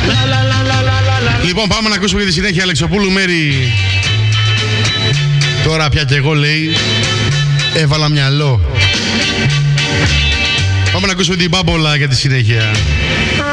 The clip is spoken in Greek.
Λοιπόν, πάμε να ακούσουμε για τη συνέχεια. Αλεξοπούλου Μέρη. Τώρα πια κι εγώ, λέει, έβαλα μυαλό. Πάμε να ακούσουμε την Μπάμπολα για τη συνέχεια.